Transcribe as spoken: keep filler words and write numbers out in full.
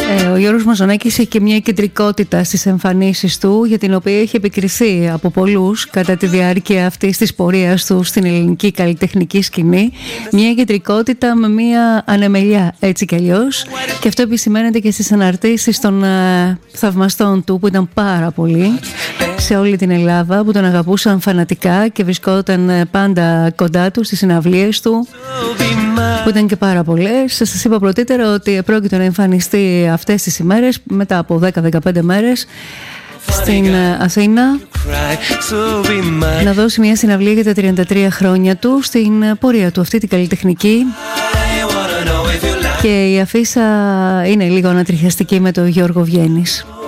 Ε, ο Γιώργος Μαζονάκης έχει και μια κεντρικότητα στις εμφανίσεις του, για την οποία έχει επικριθεί από πολλούς κατά τη διάρκεια αυτής της πορείας του στην ελληνική καλλιτεχνική σκηνή. Μια κεντρικότητα με μια ανεμελιά, έτσι κι αλλιώς, και αυτό επισημαίνεται και στις αναρτήσεις των ε, θαυμαστών του, που ήταν πάρα πολλοί σε όλη την Ελλάδα, που τον αγαπούσαν φανατικά και βρισκόταν πάντα κοντά του στις συναυλίες του, που ήταν και πάρα πολλές. Σας είπα πρωτήτερα ότι πρόκειται να εμφανιστεί αυτές τις ημέρες, μετά από δέκα με δεκαπέντε μέρες, στην Αθήνα, να δώσει μια συναυλία για τα τριάντα τρία χρόνια του, στην πορεία του αυτή την καλλιτεχνική. Και η αφίσα είναι λίγο ανατριχιαστική με τον Γιώργο Βιέννης.